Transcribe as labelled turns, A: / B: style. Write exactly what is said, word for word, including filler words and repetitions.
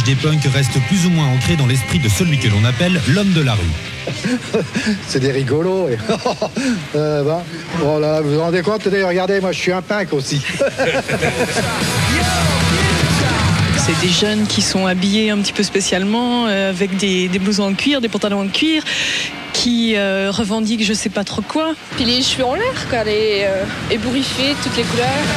A: l'image des punks reste plus ou moins ancrée dans l'esprit de celui que l'on appelle l'homme de la rue.
B: C'est des rigolos. Et... euh, bah, oh là, vous vous rendez compte, regardez, moi je suis un punk aussi.
C: C'est des jeunes qui sont habillés un petit peu spécialement, euh, avec des, des blousons en cuir, des pantalons en cuir, qui euh, revendiquent je sais pas trop quoi.
D: Puis les cheveux en l'air, quoi, les euh, ébouriffés, toutes les couleurs.